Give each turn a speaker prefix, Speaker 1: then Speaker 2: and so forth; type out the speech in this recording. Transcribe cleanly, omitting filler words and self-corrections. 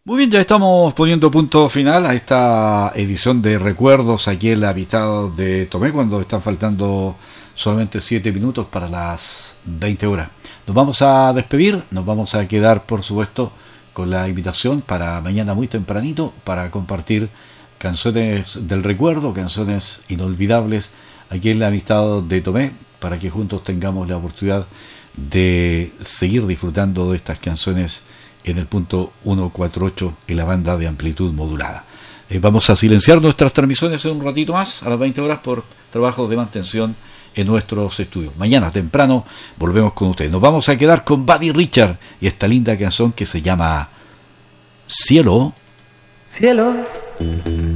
Speaker 1: Muy bien, ya estamos poniendo punto final a esta edición de recuerdos aquí en la Amistad de Tomé, cuando están faltando solamente 7 minutos para las 20 horas. Nos vamos a despedir, nos vamos a quedar, por supuesto, con la invitación para mañana muy tempranito para compartir canciones del recuerdo, canciones inolvidables aquí en la Amistad de Tomé, para que juntos tengamos la oportunidad de seguir disfrutando de estas canciones en el punto 148 en la banda de amplitud modulada. Vamos a silenciar nuestras transmisiones en un ratito más, a las 20 horas, por trabajos de mantención en nuestros estudios. Mañana temprano volvemos con ustedes. Nos vamos a quedar con Buddy Richard y esta linda canción que se llama Cielo.
Speaker 2: Cielo.